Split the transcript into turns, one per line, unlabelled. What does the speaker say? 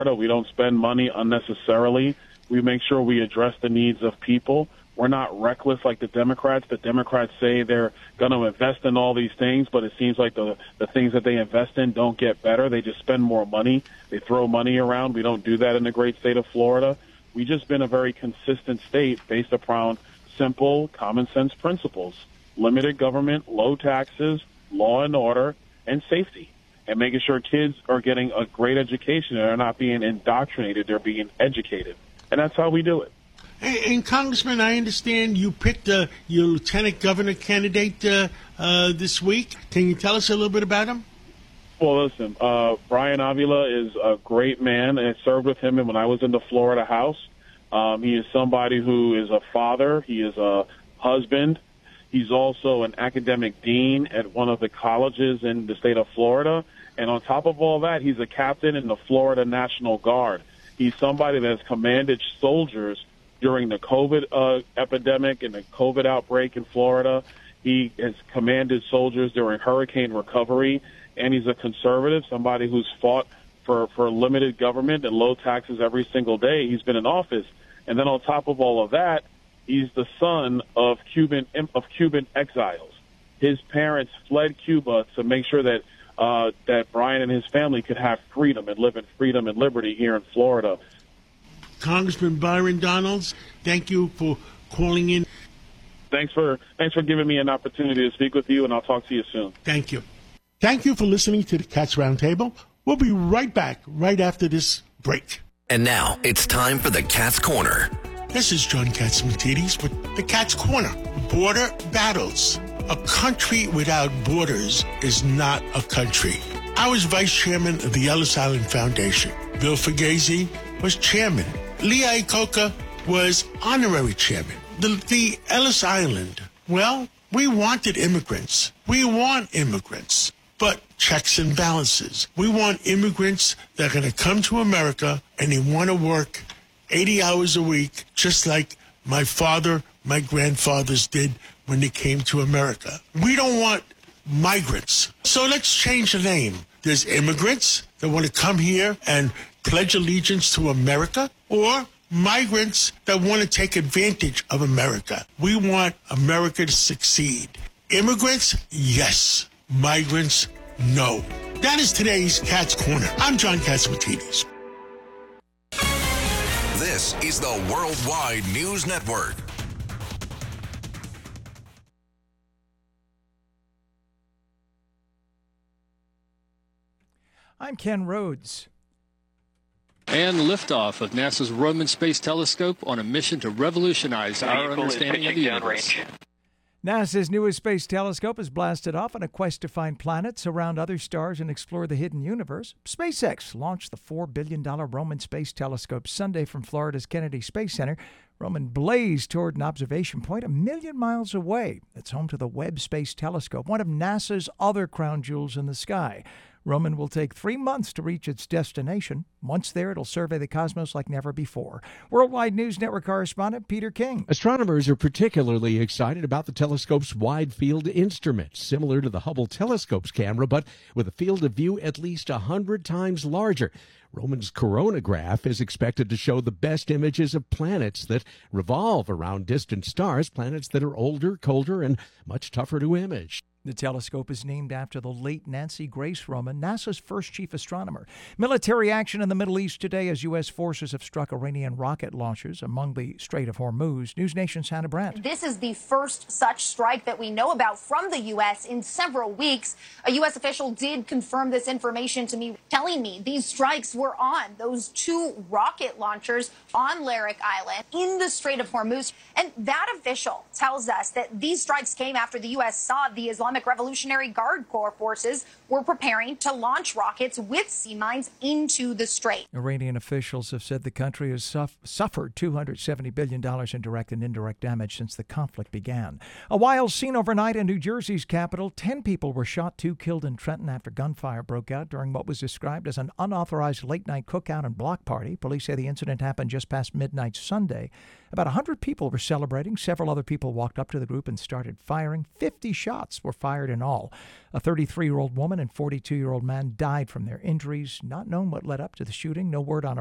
We don't spend money unnecessarily. We make sure we address the needs of people. We're not reckless like the Democrats. The Democrats say they're going to invest in all these things, but it seems like the things that they invest in don't get better. They just spend more money. They throw money around. We don't do that in the great state of Florida. We've just been a very consistent state based upon simple, common sense principles: limited government, low taxes, law and order, and safety, and making sure kids are getting a great education and they're not being indoctrinated, they're being educated. And that's how we do it.
And Congressman, I understand you picked your lieutenant governor candidate this week. Can you tell us a little bit about him?
Well, listen, Brian Avila is a great man. I served with him when I was in the Florida House. He is somebody who is a father. He is a husband. He's also an academic dean at one of the colleges in the state of Florida. And on top of all that, he's a captain in the Florida National Guard. He's somebody that has commanded soldiers during the COVID epidemic and the COVID outbreak in Florida. He has commanded soldiers during hurricane recovery, and he's a conservative, somebody who's fought for limited government and low taxes every single day he's been in office. And then on top of all of that, he's the son of Cuban exiles. His parents fled Cuba to make sure that that Brian and his family could have freedom and live in freedom and liberty here in Florida.
Congressman Byron Donalds, thank you for calling in.
Thanks for giving me an opportunity to speak with you, and I'll talk to you soon.
Thank you. Thank you for listening to the Cats Roundtable. We'll be right back right after this break.
And now it's time for the Cats Corner.
This is John Catsimatidis with the Cats Corner. Border battles. A country without borders is not a country. I was vice chairman of the Ellis Island Foundation. Bill Fugazi was chairman. Lee Iacocca was honorary chairman. The Ellis Island, well, we wanted immigrants. We want immigrants, but checks and balances. We want immigrants that are going to come to America and they want to work 80 hours a week, just like my father, my grandfathers did when they came to America. We don't want migrants. So let's change the name. There's immigrants that want to come here and pledge allegiance to America, or migrants that want to take advantage of America. We want America to succeed. Immigrants, yes. Migrants, no. That is today's Cats Corner. I'm John Catsimatidis.
This is the Worldwide News Network.
I'm Ken Rhodes.
And liftoff of NASA's Roman Space Telescope on a mission to revolutionize our understanding of the universe.
NASA's newest space telescope has blasted off on a quest to find planets around other stars and explore the hidden universe. SpaceX launched the $4 billion Roman Space Telescope Sunday from Florida's Kennedy Space Center. Roman blazed toward an observation point 1 million miles away. It's home to the Webb Space Telescope, one of NASA's other crown jewels in the sky. Roman will take 3 months to reach its destination. Once there, it'll survey the cosmos like never before. Worldwide News Network correspondent Peter King.
Astronomers are particularly excited about the telescope's wide-field instrument, similar to the Hubble telescope's camera, but with a field of view at least 100 times larger. Roman's coronagraph is expected to show the best images of planets that revolve around distant stars, planets that are older, colder, and much tougher to image.
The telescope is named after the late Nancy Grace Roman, NASA's first chief astronomer. Military action in the Middle East today as U.S. forces have struck Iranian rocket launchers among the Strait of Hormuz. News Nation's Hannah Brandt.
This is the first such strike that we know about from the U.S. in several weeks. A U.S. official did confirm this information to me, telling me these strikes were on those 2 rocket launchers on Larik Island in the Strait of Hormuz. And that official tells us that these strikes came after the U.S. saw the Islamic Revolutionary Guard Corps forces were preparing to launch rockets with sea mines into the strait.
Iranian officials have said the country has suffered $270 billion in direct and indirect damage since the conflict began. A wild scene overnight in New Jersey's capital. 10 people were shot, 2 killed in Trenton after gunfire broke out during what was described as an unauthorized late-night cookout and block party. Police say the incident happened just past midnight Sunday. About 100 people were celebrating. Several other people walked up to the group and started firing. 50 shots were fired in all. A 33-year-old woman and 42-year-old man died from their injuries. Not known what led up to the shooting. No word on a